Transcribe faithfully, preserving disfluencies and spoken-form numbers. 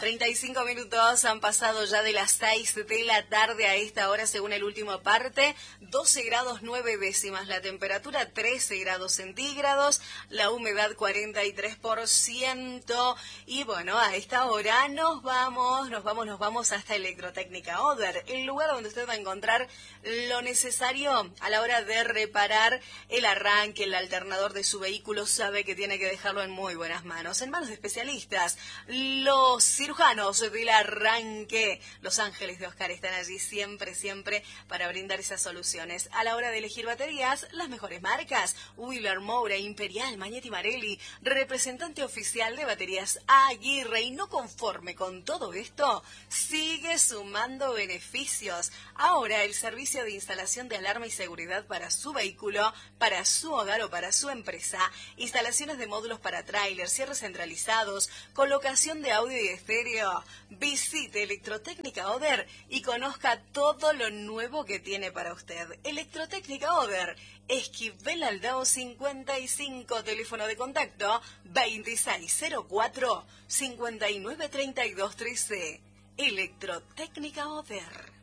treinta y cinco minutos han pasado ya de las seis de la tarde a esta hora, según el último parte. doce grados nueve décimas, la temperatura trece grados centígrados, la humedad cuarenta y tres por ciento. Y bueno, a esta hora nos vamos, nos vamos, nos vamos hasta Electrotécnica Oder, el lugar donde usted va a encontrar lo necesario a la hora de reparar el arranque, el alternador de su vehículo. Sabe que tiene que dejarlo en muy buenas manos, en manos de especialistas. Los cirujanos del arranque, los ángeles de Oscar, están allí siempre, siempre para brindar esas soluciones. A la hora de elegir baterías, las mejores marcas: Wheeler, Moura, Imperial, Magneti Marelli, representante oficial de Baterías Aguirre. Y no conforme con todo esto, sigue sumando beneficios. Ahora el servicio de instalación de alarma y seguridad para su vehículo, para su hogar o para su empresa, instalaciones de módulos para tráiler, cierres centralizados, colocación de audio y estéreo. Visite Electrotécnica Oder y conozca todo lo nuevo que tiene para usted. Electrotécnica Oder, Esquivel Aldao cincuenta y cinco, teléfono de contacto veintiséis cero cuatro, cincuenta y nueve treinta y dos trece. Electrotécnica Oder.